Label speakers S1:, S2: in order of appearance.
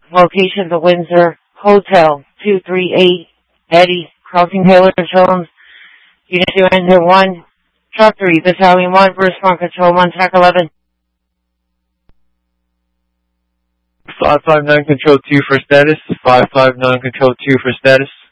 S1: Location, the Windsor Hotel, 238 Eddie, crossing Taylor Jones. Unit 2, Enter 1, Truck 3, Battalion 1, Respond Control 1, TAC 11.
S2: 559 Control 2 for status. 559 Control 2 for status.